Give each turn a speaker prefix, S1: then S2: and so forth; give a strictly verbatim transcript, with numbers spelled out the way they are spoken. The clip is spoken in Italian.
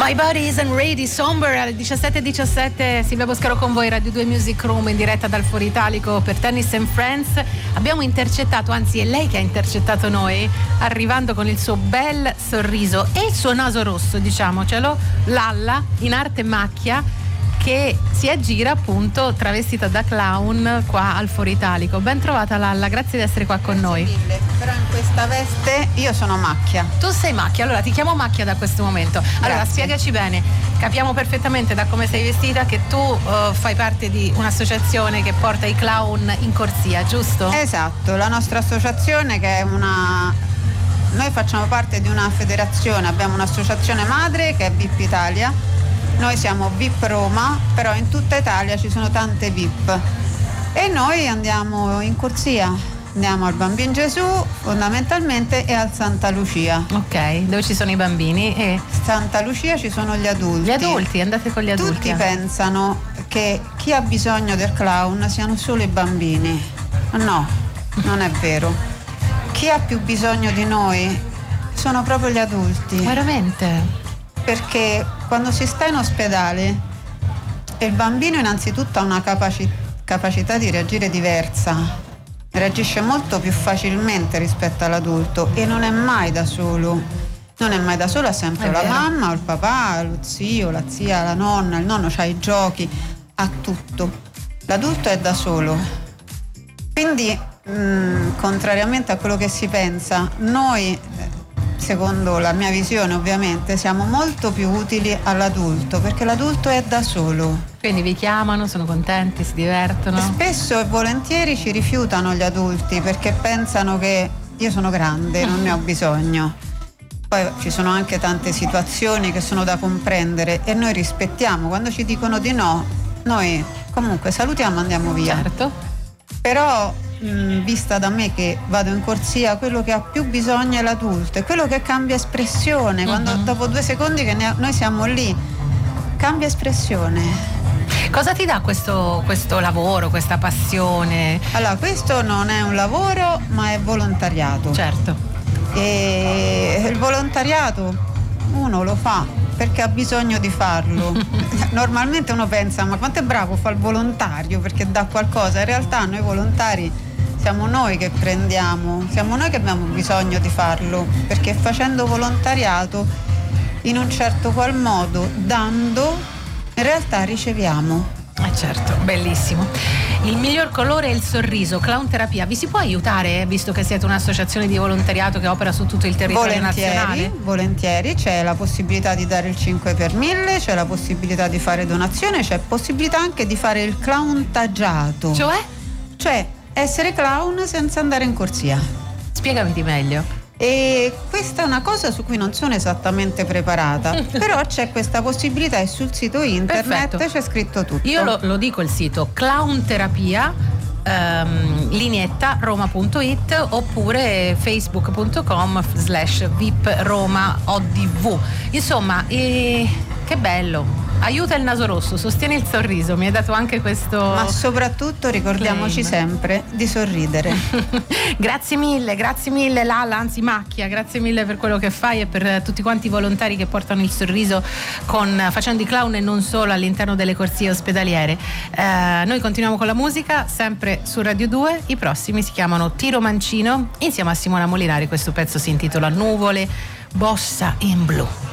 S1: My Body Isn't Ready, Somber alle diciassette e diciassette. Silvia Boscaro con voi, Radio due Music Room in diretta dal Foro Italico per Tennis and Friends. Abbiamo intercettato, anzi è lei che ha intercettato noi, arrivando con il suo bel sorriso e il suo naso rosso, diciamocelo, Lalla in arte macchia, che si aggira appunto travestita da clown qua al Foro Italico. Ben trovata Lalla, grazie di essere qua con noi.
S2: Mille. Però in questa veste io sono Macchia.
S1: Tu sei Macchia, allora ti chiamo Macchia da questo momento. Allora
S2: Grazie.
S1: spiegaci bene, capiamo perfettamente da come sei vestita che tu uh, fai parte di un'associazione che porta i clown in corsia, giusto?
S2: Esatto, la nostra associazione che è una... Noi facciamo parte di una federazione, abbiamo un'associazione madre che è V I P Italia. Noi siamo V I P Roma, però in tutta Italia ci sono tante V I P e noi andiamo in corsia, andiamo al Bambino Gesù fondamentalmente e al Santa Lucia.
S1: Ok, dove ci sono i bambini e
S2: Santa Lucia ci sono gli adulti.
S1: gli adulti, andate con gli adulti.
S2: Tutti pensano che chi ha bisogno del clown siano solo i bambini. No, non è vero. Chi ha più bisogno di noi sono proprio gli adulti.
S1: Veramente?
S2: Perché quando si sta in ospedale il bambino innanzitutto ha una capaci- capacità di reagire diversa, reagisce molto più facilmente rispetto all'adulto e non è mai da solo, non è mai da solo, ha sempre
S1: È
S2: la
S1: vero.
S2: mamma o il papà, lo zio, la zia, la nonna, il nonno, c'ha i giochi, ha tutto. L'adulto è da solo. Quindi mh, contrariamente a quello che si pensa, noi secondo la mia visione ovviamente siamo molto più utili all'adulto perché l'adulto è da solo.
S1: Quindi vi chiamano, sono contenti, si divertono.
S2: Spesso e volentieri ci rifiutano gli adulti perché pensano che io sono grande, non ne ho bisogno. Poi ci sono anche tante situazioni che sono da comprendere e noi rispettiamo. Quando ci dicono di no, noi comunque salutiamo e andiamo via.
S1: Certo.
S2: Però mh, vista da me che vado in corsia, quello che ha più bisogno è l'adulto, è quello che cambia espressione. Quando
S1: Mhm.
S2: dopo due secondi che ne- noi siamo lì, cambia espressione.
S1: Cosa ti dà questo, questo lavoro, questa passione?
S2: Allora, questo non è un lavoro, ma è volontariato.
S1: Certo.
S2: E il volontariato uno lo fa perché ha bisogno di farlo. Normalmente uno pensa, ma quanto è bravo fa il volontario perché dà qualcosa. In realtà noi volontari siamo noi che prendiamo, siamo noi che abbiamo bisogno di farlo, perché facendo volontariato in un certo qual modo, dando, in realtà riceviamo.
S1: Eh certo, bellissimo. Il miglior colore è il sorriso, clown terapia. Vi si può aiutare, visto che siete un'associazione di volontariato che opera su tutto il territorio
S2: Volentieri,
S1: nazionale?
S2: volentieri, c'è la possibilità di dare il cinque per mille, c'è la possibilità di fare donazione, c'è possibilità anche di fare il clown tagiato.
S1: Cioè?
S2: Cioè essere clown senza andare in corsia.
S1: Spiegami di meglio.
S2: E questa è una cosa su cui non sono esattamente preparata, però c'è questa possibilità e sul sito internet
S1: Perfetto.
S2: c'è scritto tutto.
S1: Io lo, lo dico il sito clown terapia ehm, linietta roma punto it oppure facebook punto com slash vip roma odv. Insomma, eh, che bello. Aiuta il naso rosso, sostieni il sorriso, mi hai dato anche questo.
S2: Ma soprattutto ricordiamoci
S1: claim.
S2: sempre di sorridere.
S1: Grazie mille, grazie mille Lalla, anzi Macchia, grazie mille per quello che fai e per tutti quanti i volontari che portano il sorriso con, facendo i clown e non solo all'interno delle corsie ospedaliere. Eh, noi continuiamo con la musica, sempre su Radio due, i prossimi si chiamano Tiro Mancino, insieme a Simona Molinari questo pezzo si intitola Nuvole, Bossa in blu.